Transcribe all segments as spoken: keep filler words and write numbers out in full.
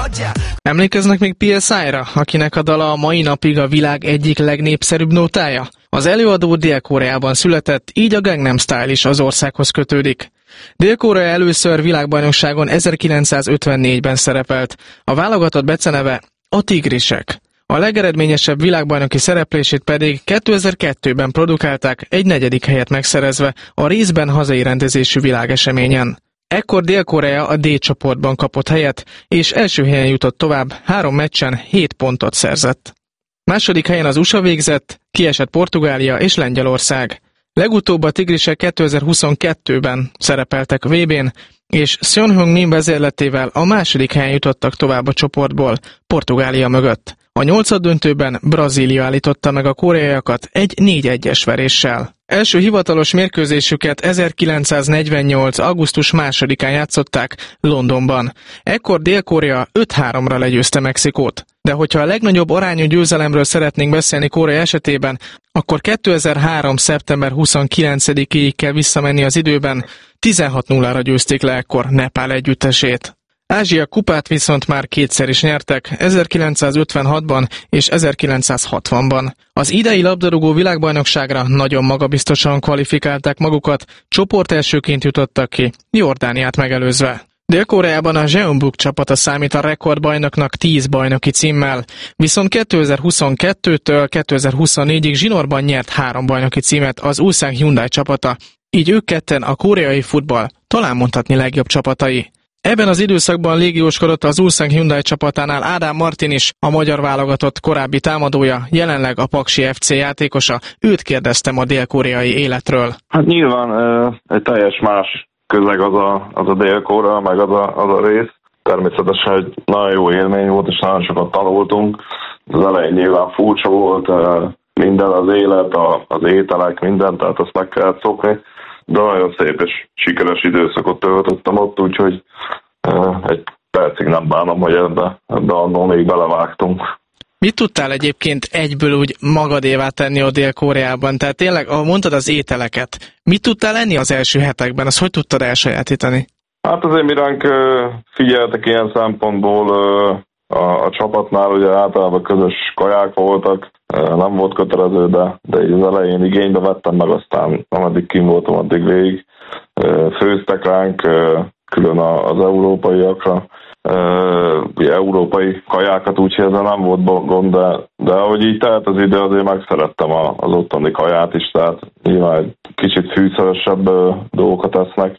Emlékeznek még pé es i-ra, akinek a dala a mai napig a világ egyik legnépszerűbb nótája? Az előadó Dél-Koreában született, így a Gangnam Style is az országhoz kötődik. Dél-Korea először világbajnokságon ezerkilencszázötvennégyben szerepelt, a válogatott beceneve a Tigrisek. A legeredményesebb világbajnoki szereplését pedig kétezer-kettőben produkálták, egy negyedik helyet megszerezve a részben hazai rendezésű világeseményen. Ekkor Dél-Korea a D csoportban kapott helyet, és első helyen jutott tovább, három meccsen hét pontot szerzett. Második helyen az u es á végzett, kiesett Portugália és Lengyelország. Legutóbb a Tigrisek kétezer-huszonkettőben szerepeltek vé bén, és Son Heung-min vezérletével a második helyen jutottak tovább a csoportból, Portugália mögött. A nyolcaddöntőben Brazília állította meg a koreaiakat egy négy egyes veréssel. Első hivatalos mérkőzésüket ezerkilencszáznegyvennyolc. augusztus másodikán játszották Londonban. Ekkor Dél-Korea öt háromra legyőzte Mexikót. De hogyha a legnagyobb arányú győzelemről szeretnénk beszélni Korea esetében, akkor kétezer-három. szeptember huszonkilencedikéig kell visszamenni az időben, tizenhat nullára győzték le ekkor Nepál együttesét. Ázsia kupát viszont már kétszer is nyertek, ezerkilencszázötvenhatban és ezerkilencszázhatvanban. Az idei labdarúgó világbajnokságra nagyon magabiztosan kvalifikálták magukat, csoportelsőként jutottak ki, Jordániát megelőzve. Dél-Koreában a Jeonbuk csapata számít a rekordbajnoknak tíz bajnoki címmel, viszont kétezer-huszonkettőtől kétezer-huszonnégyig zsinórban nyert három bajnoki címet az Ulsan Hyundai csapata, így ők ketten a koreai futball talán mondhatni legjobb csapatai. Ebben az időszakban légióskodott az Ulsan Hyundai csapatánál Ádám Martin is, a magyar válogatott korábbi támadója, jelenleg a Paksi ef cé játékosa. Őt kérdeztem a dél-koreai életről. Hát nyilván egy teljes más közeg az a, az a Dél-Korea, meg az a, az a rész. Természetesen egy nagyon jó élmény volt, és nagyon sokat tanultunk. Az elején nyilván furcsa volt, minden az élet, az ételek, minden, tehát azt meg kellett szokni. De nagyon szép és sikeres időszakot töltöttem ott, úgyhogy egy percig nem bánom, hogy ebbe, ebbe annól még belevágtunk. Mit tudtál egyébként egyből úgy magadévá tenni a Dél-Koreában? Tehát tényleg, ahogy mondtad az ételeket, mit tudtál enni az első hetekben? Azt hogy tudtad elsajátítani? Hát azért mi ránk figyeltek ilyen szempontból a, a csapatnál, ugye általában közös kaják voltak, nem volt kötelező, de, de így az elején igénybe vettem, meg aztán ameddig kim voltam, addig végig főztek ránk, külön az európaiakra, ugye európai kajákat, úgyhogy ezzel nem volt gond, de, de ahogy így telt az idő, azért megszerettem az ottani kaját is, tehát nyilván egy kicsit fűszeresebb dolgokat esznek,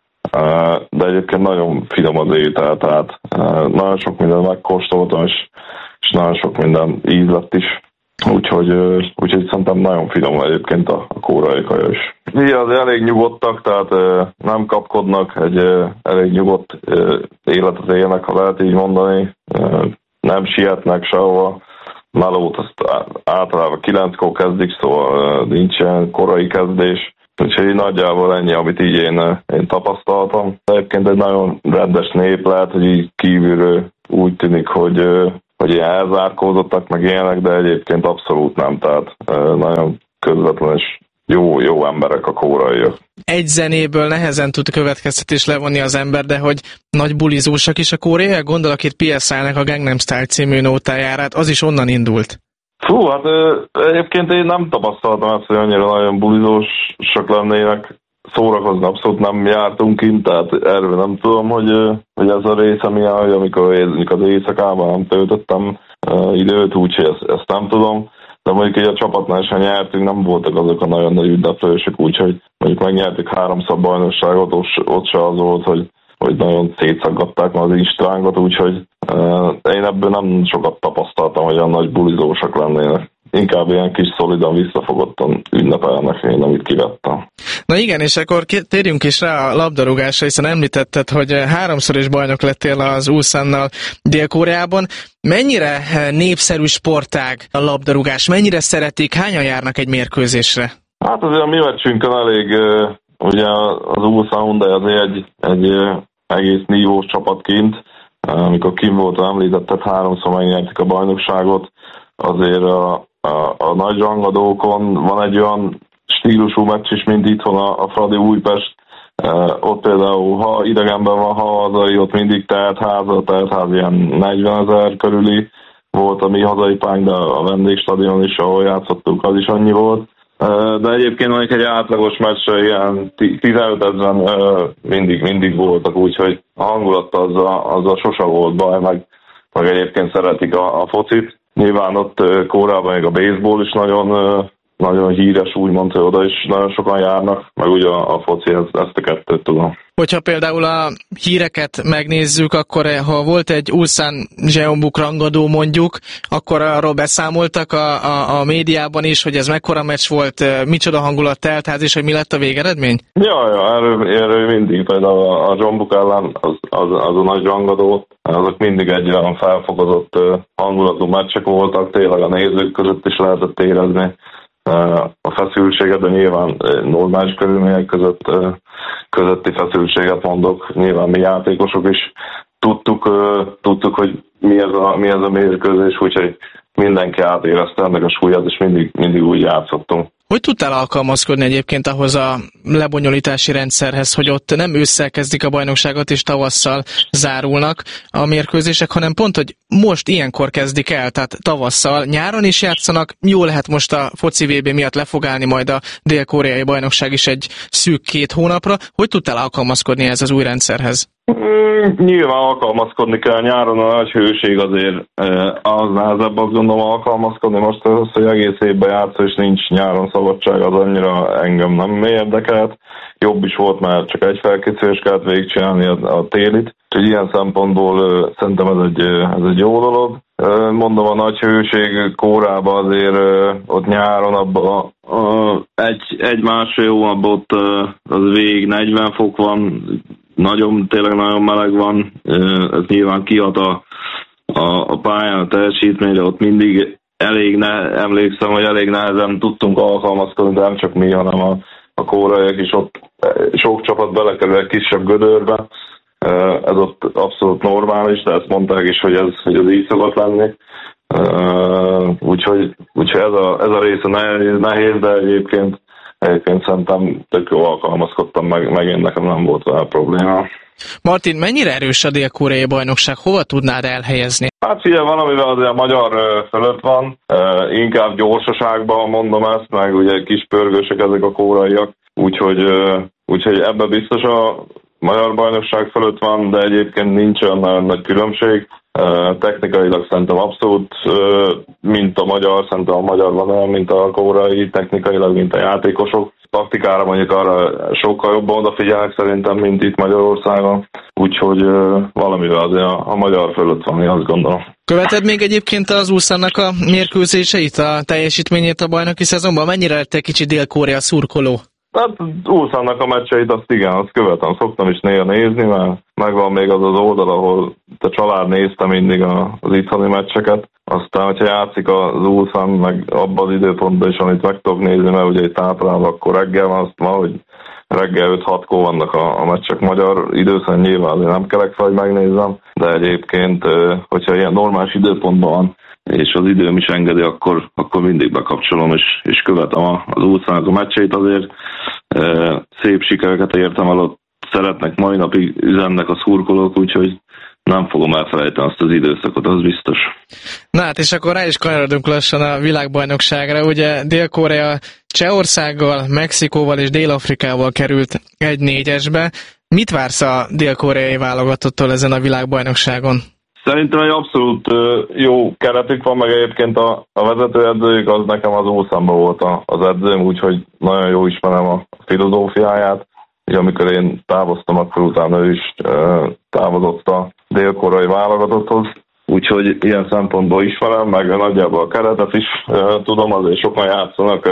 de egyébként nagyon finom az étel, tehát nagyon sok mindent megkóstoltam, és, és nagyon sok minden íz lett is. Úgyhogy, úgyhogy szerintem nagyon finom egyébként a, a koreai kaja is. Ugye az elég nyugodtak, tehát nem kapkodnak, egy elég nyugodt életet élnek, ha lehet így mondani. Nem sietnek sehova. Melót azt általában kilenckor kezdik, szóval nincsen korai kezdés. Úgyhogy nagyjából ennyi, amit így én, én tapasztaltam. Egyébként egy nagyon rendes nép, lehet, hogy így kívülről úgy tűnik, hogy hogy ilyen elzárkózottak, meg ilyenek, de egyébként abszolút nem, tehát nagyon közvetlen és jó, jó emberek a koreaiak. Egy zenéből nehezen tud következtetés levonni az ember, de hogy nagy bulizósak is a koreaiak, gondolok itt pé es i-nek a Gangnam Style című nótájára, az is onnan indult. Fú, hát egyébként én nem tapasztaltam ezt, hogy annyira nagyon bulizósak lennének. Szórakozni abszolút nem jártunk kint, tehát erről nem tudom, hogy, hogy ez a része milyen, hogy amikor az éjszakában nem töltöttem uh, időt, úgyhogy ezt, ezt nem tudom. De mondjuk így a csapatnál sem nyertünk, nem voltak azok a nagyon nagy ünneplősök, úgyhogy mondjuk megnyertük háromszor bajnokságot, ott se az volt, hogy, hogy nagyon szétszaggatták az instrángot, úgyhogy uh, én ebből nem sokat tapasztaltam, hogy olyan nagy bulizósak lennének. Inkább ilyen kis szolidan visszafogottan ünnepelnek, én amit kivettem. Na igen, és akkor térjünk is rá a labdarúgásra, hiszen említetted, hogy háromszor is bajnok lettél az Ulsannal Dél-Koreában. Mennyire népszerű sportág a labdarúgás? Mennyire szeretik? Hányan járnak egy mérkőzésre? Hát azért a mi meccsünkön elég, ugye az Ulsan Hyundai azért egy, egy egész nívós csapat kint. Amikor kim volt, említetted, háromszor megnyertük a bajnokságot, azért a A, a nagy rangadókon van egy olyan stílusú meccs is, mint itthon a, a Fradi Újpest, Ott például, ha idegenben van, ha hazai, ott mindig teltház, a teltház ilyen negyvenezer körüli volt a mi hazai pánk, de a vendégstadion is, ahol játszottunk, az is annyi volt. De egyébként mondjuk egy átlagos meccsre ilyen tizenöt ezeren mindig, mindig voltak, úgyhogy a hangulat azzal, azzal sose volt baj, meg, meg egyébként szeretik a, a focit. Nyilván ott Kórában még a baseball is nagyon, nagyon híres, úgymond, hogy oda is nagyon sokan járnak, meg ugye a, a foci, ezt, ezt a kettőt tudom. Hogyha például a híreket megnézzük, akkor ha volt egy Ulsan Jeonbuk rangadó mondjuk, akkor arról beszámoltak a, a, a médiában is, hogy ez mekkora meccs volt, micsoda hangulat teltház, és hogy mi lett a végeredmény? Ja, ja, erről, erről mindig, például a, a Jeonbuk ellen az, az, az a nagy rangadó, azok mindig egy olyan felfokozott hangulatú meccsek voltak, tényleg a nézők között is lehetett érezni a feszültséget, de nyilván normális körülmények között, közötti feszültséget mondok. Nyilván mi játékosok is tudtuk, tudtuk hogy mi ez a, mi ez a mérkőzés, úgyhogy mindenki átérezte ennek a súlyát, és mindig, mindig úgy játszottunk. Hogy tudtál alkalmazkodni egyébként ahhoz a lebonyolítási rendszerhez, hogy ott nem ősszel kezdik a bajnokságot és tavasszal zárulnak a mérkőzések, hanem pont, hogy most ilyenkor kezdik el, tehát tavasszal, nyáron is játszanak, jó lehet most a foci vé bé miatt le fog állni majd a dél-koreai bajnokság is egy szűk két hónapra. Hogy tudtál alkalmazkodni ez az új rendszerhez? Mm, nyilván alkalmazkodni kell, nyáron a nagy hőség azért az nehezebb, azt gondolom alkalmazkodni. Most az, hogy egész évben játszol, és nincs nyáron szabadság, az annyira engem nem érdekelt. Jobb is volt, mert csak egy felkészülés kellett végigcsinálni a, a télit. Úgyhogy ilyen szempontból szerintem ez egy, ez egy jó dolog. Mondom, a nagy hőség Kórában azért ott nyáron abban egy, egy másfél hónapban ott az végig negyven fok van, nagyon, tényleg nagyon meleg van, ez nyilván kihat a, a, a pályán a teljesítményre, ott mindig elég, ne, emlékszem, hogy elég nehezen tudtunk alkalmazkodni, de nem csak mi, hanem a, a kóraiak is ott sok csapat belekerül egy kisebb gödörbe, ez ott abszolút normális, de ezt mondták is, hogy ez, hogy ez így szokott lenni. Úgyhogy, úgyhogy ez, a, ez a része nehéz, nehéz, de egyébként Egyébként szerintem tök jól alkalmazkodtam, meg, meg én nekem nem volt vele probléma. Martin, mennyire erős a dél-koreai bajnokság? Hova tudnád elhelyezni? Hát figyelj, valamivel azért a magyar fölött van, inkább gyorsaságban mondom ezt, meg ugye kis pörgősek ezek a kóraiak, úgyhogy, úgyhogy ebben biztos a magyar bajnokság fölött van, de egyébként nincs olyan nagyon nagy különbség. Technikailag szerintem abszolút, mint a magyar, szerintem a magyar van olyan, mint a kórai, technikailag, mint a játékosok. Taktikára mondjuk arra sokkal jobban odafigyelnek szerintem, mint itt Magyarországon, úgyhogy valamivel azért a, a magyar fölött van, én azt gondolom. Követed még egyébként az Ulsannak a mérkőzéseit, a teljesítményét a bajnoki szezonban? Mennyire lett egy kicsit Dél-Korea szurkoló? Hát Ulsannak a meccseit azt igen, azt követem, szoktam is néha nézni, mert megvan még az az oldal, ahol a család nézte mindig az itthoni meccseket. Aztán, hogyha játszik az Ulsan, meg abban az időpontban is, amit meg tudok nézni, mert ugye itt általában akkor reggel van, azt van, hogy reggel öt-hatkor vannak a, a meccsek magyar időszak, nyilván azért nem kelek fel, hogy megnézzem, de egyébként, hogyha ilyen normális időpontban van, és az időm is engedi, akkor, akkor mindig bekapcsolom, és, és követem az Ulsannak a meccseit, azért e, szép sikereket értem el, ott szeretnek, mai napig üzennek a szurkolók, úgyhogy nem fogom elfelejteni azt az időszakot, az biztos. Na hát, és akkor rá is kanyarodunk lassan a világbajnokságra. Ugye Dél-Korea Csehországgal, Mexikóval és Dél-Afrikával került egy négyesbe. Mit vársz a dél-koreai válogatottól ezen a világbajnokságon? Szerintem egy abszolút jó keretük van, meg egyébként a, a vezetőedzőjük, az nekem az Ulsanban volt az edzőm, úgyhogy nagyon jó ismerem a filozófiáját. Ugye amikor én távoztam, akkor utána ő is távozott a dél-koreai válogatotthoz, úgyhogy ilyen szempontból ismerem, meg nagyjából a keretet is tudom, azért sokan játszanak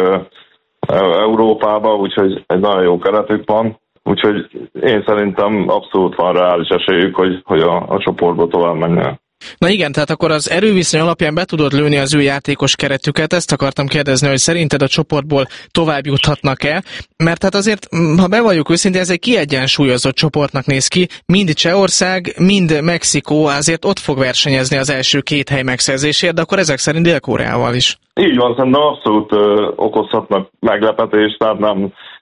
Európában, úgyhogy egy nagyon jó keretük van. Úgyhogy én szerintem abszolút van reális esélyük, hogy, hogy a, a csoportba tovább menjen. Na igen, tehát akkor az erőviszony alapján be tudod lőni az ő játékos keretüket, ezt akartam kérdezni, hogy szerinted a csoportból tovább juthatnak-e? Mert hát azért, ha bevalljuk őszintén, ez egy kiegyensúlyozott csoportnak néz ki, mind Csehország, mind Mexikó azért ott fog versenyezni az első két hely megszerzésért, de akkor ezek szerint Dél-Koreával is. Így van, szerintem abszolút ö, okozhatnak meglepetést, tehát nem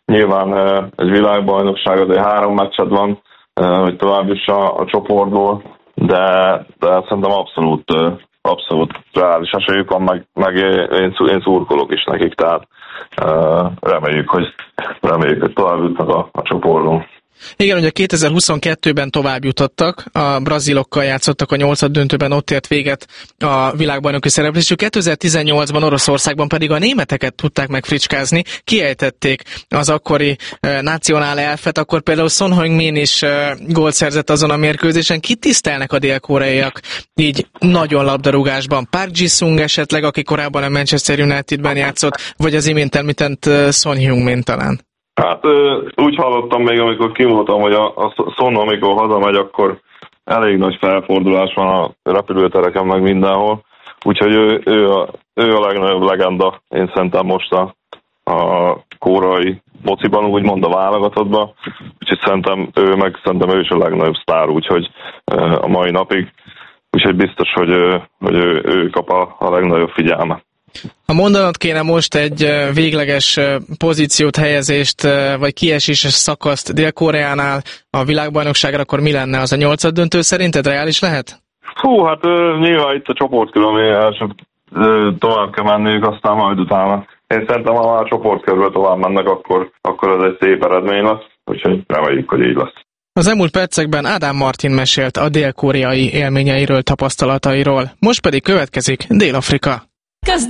Nyilván egy világbajnokság, azért három meccsed van, hogy tovább is a, a csoportból, de, de szerintem abszolút, abszolút reális esélyük van, meg, meg én, én szurkolok is nekik, tehát reméljük, hogy, reméljük, hogy tovább jutnak a, a csoporton. Igen, ugye kétezer-huszonkettőben tovább jutottak, a brazilokkal játszottak a nyolcad döntőben, ott ért véget a világbajnoki szereplésük. kétezer-tizennyolcban Oroszországban pedig a németeket tudták megfricskázni, kiejtették az akkori e, nacionál elfet, akkor például Son Heung-min is e, gólt szerzett azon a mérkőzésen. Kit tisztelnek a dél-koreaiak így nagyon labdarúgásban? Park Ji-sung esetleg, aki korábban a Manchester Unitedben játszott, vagy az imént említett e, Son Heung-min talán? Hát úgy hallottam még, amikor kimondtam, hogy a, a Son, amikor hazamegy, akkor elég nagy felfordulás van a repülőtereken, meg mindenhol. Úgyhogy ő, ő, a, ő a legnagyobb legenda, én szerintem most a, a koreai fociban, úgymond a válogatottban. Úgyhogy szerintem ő, meg szerintem ő is a legnagyobb sztár, úgyhogy a mai napig. Úgyhogy biztos, hogy, hogy ő, ő kap a, a legnagyobb figyelmet. Ha mondanod kéne most egy végleges pozíciót, helyezést, vagy kieséses szakaszt Dél-Koreánál a világbajnokságra, akkor mi lenne? Az a nyolcad döntő szerinted reális lehet? Hú, hát nyilván itt a csoportkörben első tovább kell menniük, aztán majd utána. Én szerintem, ha már a csoportkörbe tovább mennek, akkor, akkor ez egy szép eredmény lesz, úgyhogy reméljük, hogy így lesz. Az elmúlt percekben Ádám Martin mesélt a dél-koreai élményeiről, tapasztalatairól. Most pedig következik Dél-Afrika.